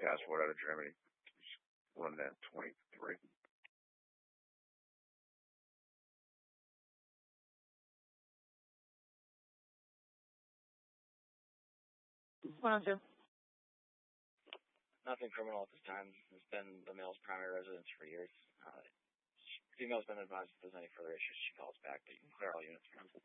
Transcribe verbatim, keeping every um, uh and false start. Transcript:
passport out of Germany. One that twenty-three. One on Jim. Nothing criminal at this time. It's been the male's primary residence for years. Uh, female's been advised if there's any further issues, she calls back, but you can clear all units for him.